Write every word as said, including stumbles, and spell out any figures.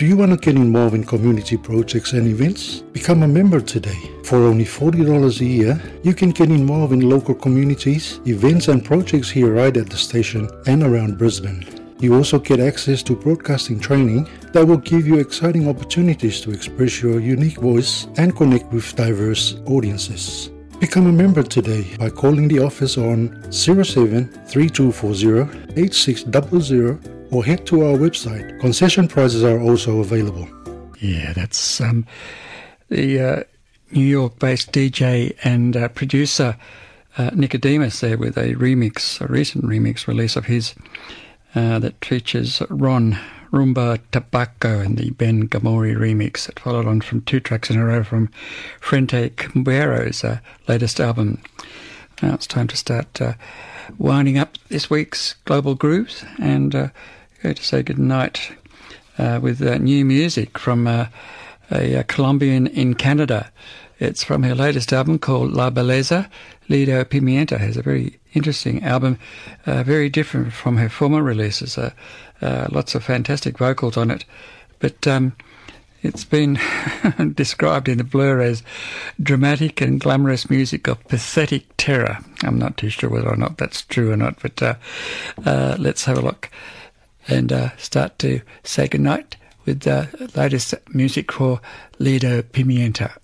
Do you want to get involved in community projects and events? Become a member today. For only forty dollars a year, you can get involved in local communities, events and projects here right at the station and around Brisbane. You also get access to broadcasting training that will give you exciting opportunities to express your unique voice and connect with diverse audiences. Become a member today by calling the office on zero seven three two four zero eight six zero zero or head to our website. Concession prices are also available. Yeah, that's um, the uh, New York-based D J and uh, producer uh, Nicodemus there with a remix, a recent remix release of his uh, that features Ron Rumba Tobacco and the Ben Gamori remix that followed on from two tracks in a row from Frente Cambero's uh, latest album. Now it's time to start uh, winding up this week's Global Grooves and uh, go to say goodnight uh, with uh, new music from uh, a, a Colombian in Canada. It's from her latest album called La Belleza. Lido Pimienta has a very interesting album, uh, very different from her former releases. Uh, uh, lots of fantastic vocals on it, but um, it's been described in the Blur as dramatic and glamorous music of pathetic terror. I'm not too sure whether or not that's true or not, but uh, uh, let's have a look and uh, start to say goodnight with the latest music for Lido Pimienta.